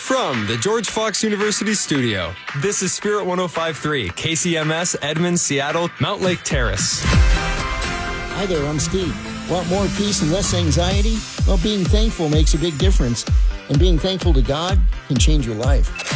From the George Fox University studio, this is Spirit 105.3, KCMS, Edmonds, Seattle, Mount Lake Terrace. Hi there, I'm Steve. Want more peace and less anxiety? Well, being thankful makes a big difference. And being thankful to God can change your life.